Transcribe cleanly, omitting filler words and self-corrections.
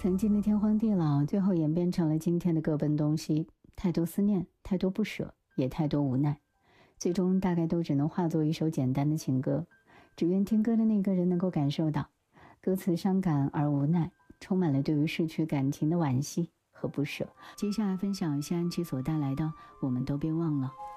曾经的天荒地老，最后演变成了今天的各奔东西。太多思念，太多不舍，也太多无奈，最终大概都只能化作一首简单的情歌。只愿听歌的那个人能够感受到，歌词伤感而无奈，充满了对于逝去感情的惋惜和不舍。接下来分享谢安琪所带来的《我们都别忘了》。